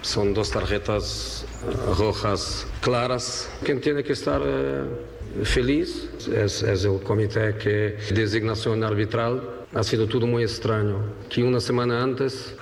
Son dos tarjetas rojas claras. Quien tiene que estar feliz es el comité que designación arbitral. Ha sido todo muy extraño, que una semana antes